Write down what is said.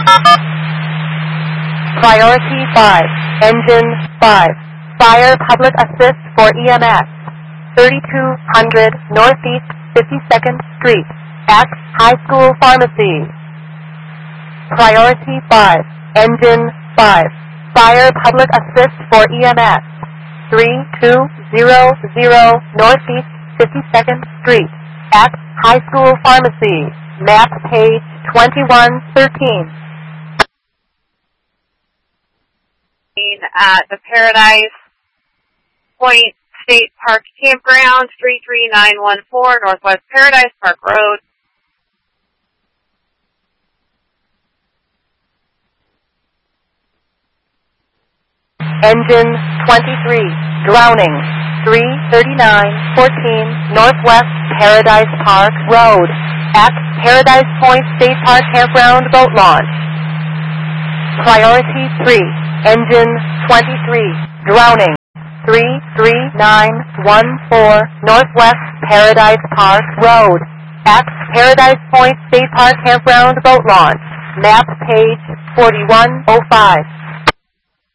Priority 5, Engine 5, Fire Public Assist for EMS, 3200 Northeast 52nd Street, at High School Pharmacy. Priority 5, Engine 5, Fire Public Assist for EMS, 3200 Northeast 52nd Street, at High School Pharmacy, map page 2113. At the Paradise Point State Park Campground, 33914 Northwest Paradise Park Road. Engine 23, drowning, 33914 Northwest Paradise Park Road, at Paradise Point State Park Campground Boat Launch. Priority 3, Engine 23, drowning, 33914 Northwest Paradise Park Road, at Paradise Point State Park Campground Boat Launch, map page 4105.